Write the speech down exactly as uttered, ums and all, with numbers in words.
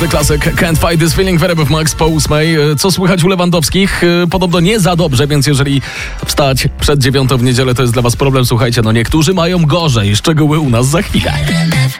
Klasyk Can't Fight This Feeling w R M F Max po ósmej. Co słychać u Lewandowskich? Podobno nie za dobrze, więc jeżeli wstać przed dziewiątą w niedzielę to jest dla was problem, słuchajcie, no niektórzy mają gorzej. Szczegóły u nas za chwilę.